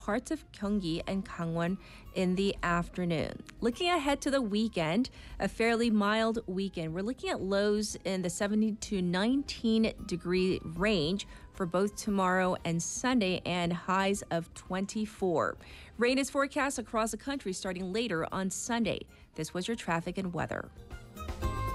parts of Gyeonggi and Gangwon in the afternoon. Looking ahead to the weekend, a fairly mild weekend. We're looking at lows in the 17 to 19 degree range for both tomorrow and Sunday and highs of 24. Rain is forecast across the country starting later on Sunday. This was your traffic and weather.